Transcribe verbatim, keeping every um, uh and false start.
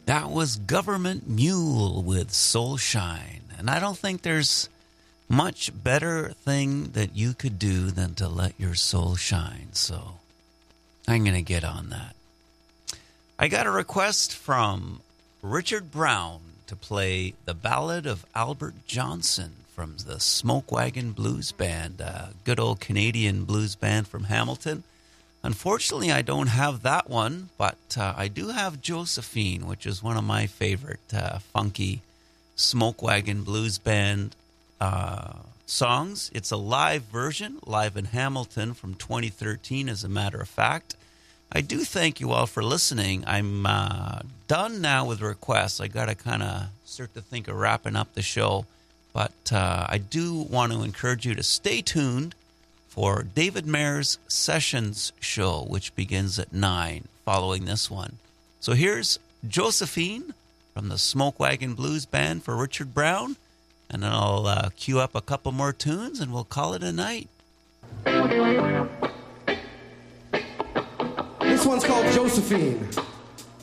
That was Government Mule with Soul Shine. And I don't think there's much better thing that you could do than to let your soul shine. So I'm going to get on that. I got a request from Richard Brown to play the Ballad of Albert Johnson from the Smoke Wagon Blues Band, a good old Canadian blues band from Hamilton. Unfortunately, I don't have that one, but uh, I do have Josephine, which is one of my favorite uh, funky Smoke Wagon Blues Band uh, songs. It's a live version, live in Hamilton from twenty thirteen, as a matter of fact. I do thank you all for listening. I'm uh, done now with requests. I got to kind of start to think of wrapping up the show, but uh, I do want to encourage you to stay tuned for David Mayer's Sessions show, which begins at nine following this one. So here's Josephine from the Smoke Wagon Blues Band for Richard Brown, and then I'll uh, cue up a couple more tunes, and we'll call it a night. This one's called Josephine.